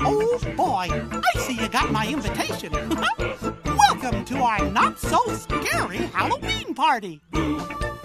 Oh, boy, I see you got my invitation. Welcome to our not-so-scary Halloween party.